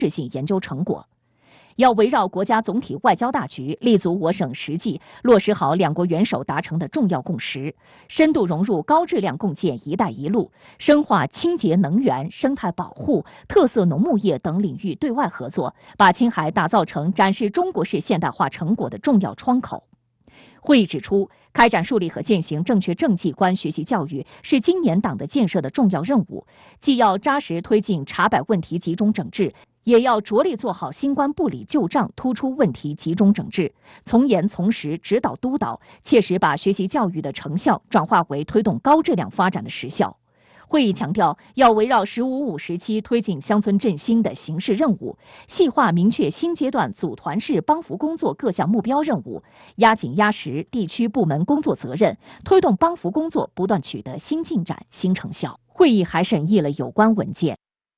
质性研究成果。要围绕国家总体外交大局，立足我省实际，落实好两国元首达成的重要共识，深度融入高质量共建“一带一路”，深化清洁能源、生态保护、特色农牧业等领域对外合作，把青海打造成展示中国式现代化成果的重要窗口。会议指出，开展树立和践行正确政绩观学习教育是今年党的建设的重要任务，既要扎实推进查摆问题集中整治，也要着力做好新冠不理旧账，突出问题集中整治，从严从实指导督导，切实把学习教育的成效转化为推动高质量发展的实效。会议强调，要围绕“15+5”时期推进乡村振兴的形势任务，细化明确新阶段组团式帮扶工作各项目标任务，压紧压实地区部门工作责任，推动帮扶工作不断取得新进展、新成效。会议还审议了有关文件。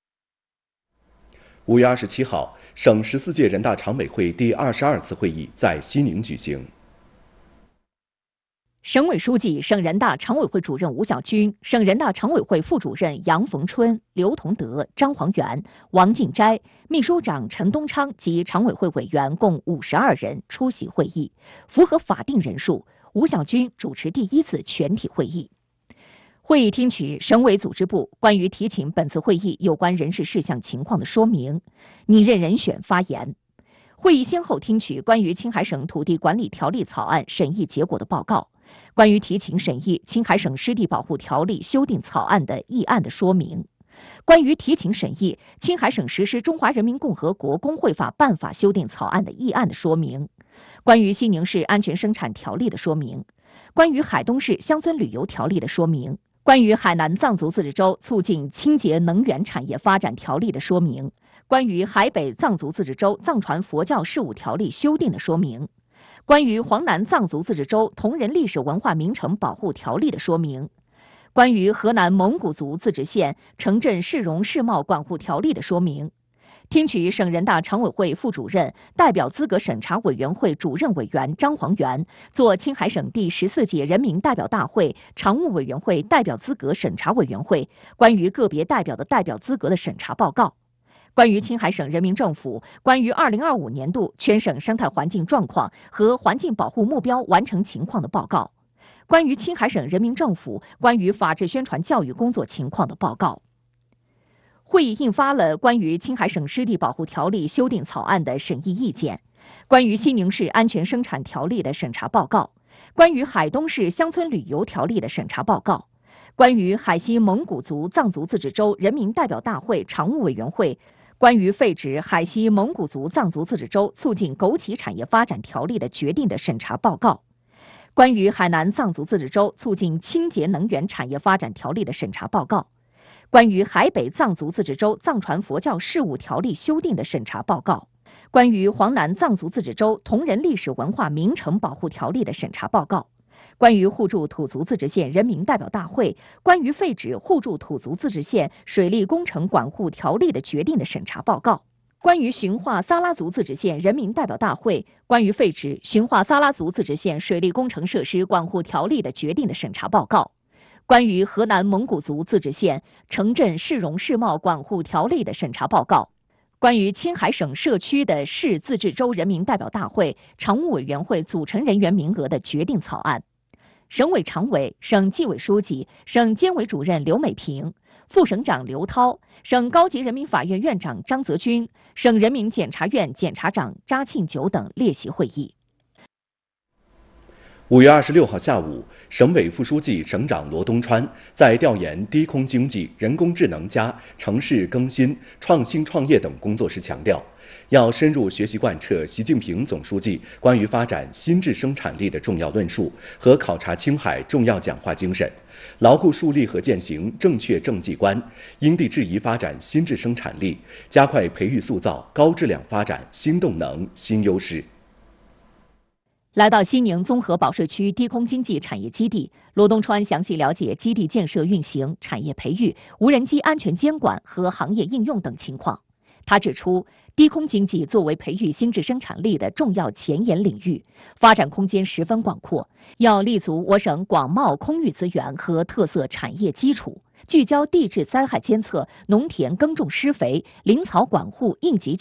5月27号，省14届人大常委会第22次会议在西宁举行。 省委书记、省人大常委会主任吴晓军、省人大常委会副主任杨逢春、刘同德、张煌元、王进斋、秘书长陈东昌及常委会委员共52人出席会议，符合法定人数。吴晓军主持第1次全体会议。会议听取省委组织部关于提请本次会议有关人事事项情况的说明，拟任人选发言。会议先后听取关于青海省土地管理条例草案审议结果的报告，关于提请审议青海省湿地保护条例修订草案的议案的说明，关于提请审议青海省实施中华人民共和国工会法办法修订草案的议案的说明，关于西宁市安全生产条例的说明，关于海东市乡村旅游条例的说明，关于海南藏族自治州促进清洁能源产业发展条例的说明，关于海北藏族自治州藏传佛教事务条例修订的说明，关于黄南藏族自治州同仁历史文化名城保护条例的说明，关于河南蒙古族自治县城镇市容市貌管护条例的说明，听取省人大常委会副主任、代表资格审查委员会主任委员张煌元作青海省第14届人民代表大会常务委员会代表资格审查委员会关于个别代表的代表资格的审查报告，关于青海省人民政府关于2025年度全省生态环境状况和环境保护目标完成情况的报告，关于青海省人民政府关于法治宣传教育工作情况的报告。会议印发了关于青海省湿地保护条例修订草案的审议意见，关于西宁市安全生产条例的审查报告，关于海东市乡村旅游条例的审查报告，关于海西蒙古族藏族自治州人民代表大会常务委员会关于废止海西蒙古族藏族自治州促进枸杞产业发展条例的决定的审查报告，关于海南藏族自治州促进清洁能源产业发展条例的审查报告，关于海北藏族自治州藏传佛教事务条例修订的审查报告，关于黄南藏族自治州同仁历史文化名城保护条例的审查报告，关于互助土族自治县人民代表大会关于废止互助土族自治县水利工程管护条例的决定的审查报告，关于驯化撒拉族自治县人民代表大会关于废止驯化撒拉族自治县水利工程设施管护条例的决定的审查报告，关于河南蒙古族自治县城镇市容市貌管护条例的审查报告，关于青海省社区的市自治州人民代表大会常务委员会组成人员名额的决定草案。省委常委、省纪委书记、省监委主任刘美平、副省长刘涛、省高级人民法院院长张泽军、省人民检察院检察长查庆九等列席会议。 5月26号下午，省委副书记、省长罗东川在调研低空经济、人工智能加城市更新、创新创业等工作时强调，要深入学习贯彻习近平总书记关于发展新质生产力的重要论述和考察青海重要讲话精神，牢固树立和践行正确政绩观，因地制宜发展新质生产力，加快培育塑造高质量发展新动能、新优势。 来到西宁综合保税区低空经济产业基地，罗东川详细了解基地建设运行、产业培育、无人机安全监管和行业应用等情况。他指出，低空经济作为培育新质生产力的重要前沿领域，发展空间十分广阔，要立足我省广袤空域资源和特色产业基础，聚焦地质灾害监测、农田耕种施肥、林草管护、应急